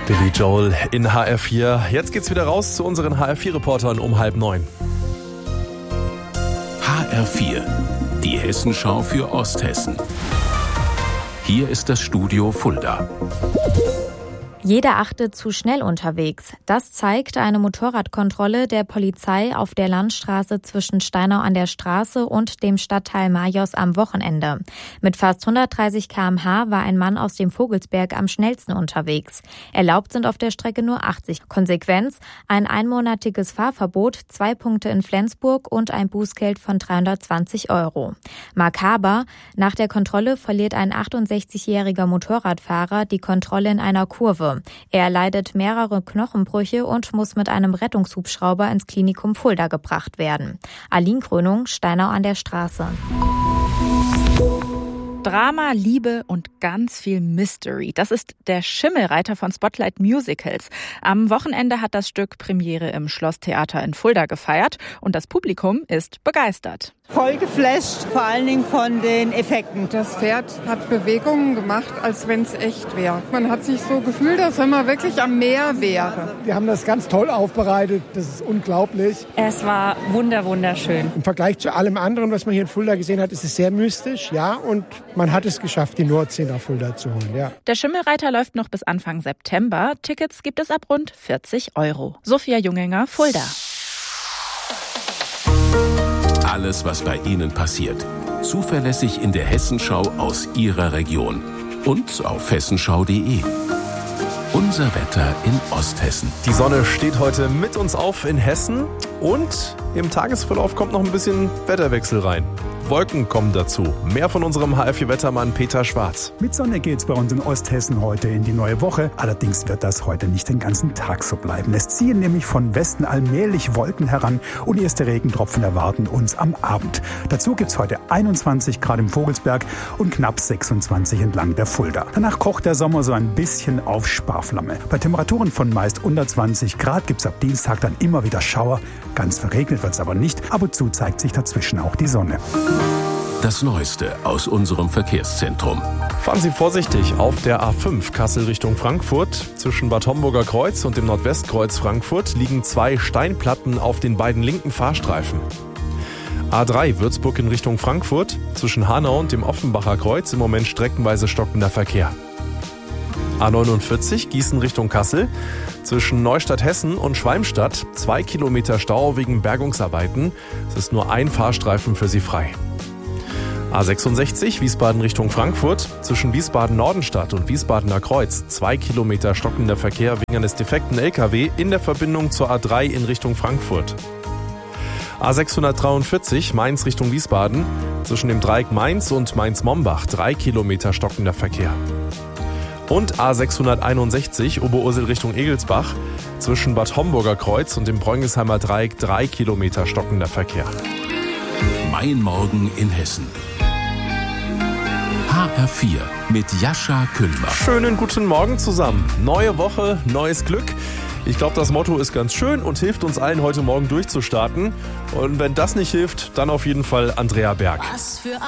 Billy Joel in HR4. Jetzt geht's wieder raus zu unseren HR4-Reportern um 8:30. HR4, die Hessenschau für Osthessen. Hier ist das Studio Fulda. Jeder 8. zu schnell unterwegs. Das zeigt eine Motorradkontrolle der Polizei auf der Landstraße zwischen Steinau an der Straße und dem Stadtteil Majos am Wochenende. Mit fast 130 km/h war ein Mann aus dem Vogelsberg am schnellsten unterwegs. Erlaubt sind auf der Strecke nur 80. Konsequenz: ein einmonatiges Fahrverbot, 2 Punkte in Flensburg und ein Bußgeld von 320 €. Makaber: nach der Kontrolle verliert ein 68-jähriger Motorradfahrer die Kontrolle in einer Kurve. Er leidet mehrere Knochenbrüche und muss mit einem Rettungshubschrauber ins Klinikum Fulda gebracht werden. Aline Krönung, Steinau an der Straße. Drama, Liebe und ganz viel Mystery. Das ist der Schimmelreiter von Spotlight Musicals. Am Wochenende hat das Stück Premiere im Schlosstheater in Fulda gefeiert und das Publikum ist begeistert. Voll geflasht, vor allen Dingen von den Effekten. Das Pferd hat Bewegungen gemacht, als wenn es echt wäre. Man hat sich so gefühlt, als wenn man wirklich am Meer wäre. Wir haben das ganz toll aufbereitet, das ist unglaublich. Es war wunderschön. Im Vergleich zu allem anderen, was man hier in Fulda gesehen hat, ist es sehr mystisch, ja, und man hat es geschafft, die Nordsee nach Fulda zu holen, ja. Der Schimmelreiter läuft noch bis Anfang September. Tickets gibt es ab rund 40 €. Sophia Junginger, Fulda. Alles, was bei Ihnen passiert. Zuverlässig in der Hessenschau aus Ihrer Region. Und auf hessenschau.de. Unser Wetter in Osthessen. Die Sonne steht heute mit uns auf in Hessen und im Tagesverlauf kommt noch ein bisschen Wetterwechsel rein. Wolken kommen dazu. Mehr von unserem HR4-Wettermann Peter Schwarz. Mit Sonne geht's bei uns in Osthessen heute in die neue Woche. Allerdings wird das heute nicht den ganzen Tag so bleiben. Es ziehen nämlich von Westen allmählich Wolken heran und erste Regentropfen erwarten uns am Abend. Dazu gibt's heute 21 Grad im Vogelsberg und knapp 26 entlang der Fulda. Danach kocht der Sommer so ein bisschen auf Sparflamme. Bei Temperaturen von meist unter 20 Grad gibt's ab Dienstag dann immer wieder Schauer. Ganz verregnet wird's aber nicht. Ab und zu zeigt sich dazwischen auch die Sonne. Das Neueste aus unserem Verkehrszentrum. Fahren Sie vorsichtig auf der A5 Kassel Richtung Frankfurt. Zwischen Bad Homburger Kreuz und dem Nordwestkreuz Frankfurt liegen 2 Steinplatten auf den beiden linken Fahrstreifen. A3 Würzburg in Richtung Frankfurt. Zwischen Hanau und dem Offenbacher Kreuz im Moment streckenweise stockender Verkehr. A49 Gießen Richtung Kassel. Zwischen Neustadt Hessen und Schwalmstadt 2 Kilometer Stau wegen Bergungsarbeiten. Es ist nur ein Fahrstreifen für Sie frei. A66 Wiesbaden Richtung Frankfurt. Zwischen Wiesbaden-Nordenstadt und Wiesbadener Kreuz 2 Kilometer stockender Verkehr wegen eines defekten LKW in der Verbindung zur A3 in Richtung Frankfurt. A643 Mainz Richtung Wiesbaden. Zwischen dem Dreieck Mainz und Mainz-Mombach 3 Kilometer stockender Verkehr. Und A661 Oberursel Richtung Egelsbach. Zwischen Bad Homburger Kreuz und dem Bräungesheimer Dreieck 3 Kilometer stockender Verkehr. Mein Morgen in Hessen. HR4 mit Jascha Kühlbach. Schönen guten Morgen zusammen. Neue Woche, neues Glück. Ich glaube, das Motto ist ganz schön und hilft uns allen heute Morgen durchzustarten. Und wenn das nicht hilft, dann auf jeden Fall Andrea Berg.